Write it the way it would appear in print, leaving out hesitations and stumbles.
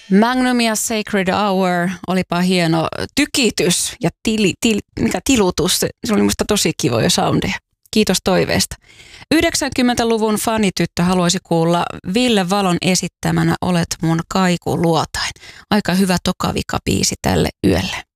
Magnumia Sacred Hour, olipa hieno tykitys ja tilutus. Se oli musta tosi kivoja soundeja. Kiitos toiveesta. 90-luvun fanityttö haluaisi kuulla Ville Valon esittämänä Olet mun kaikuluotain. Aika hyvä tokavika biisi tälle yölle.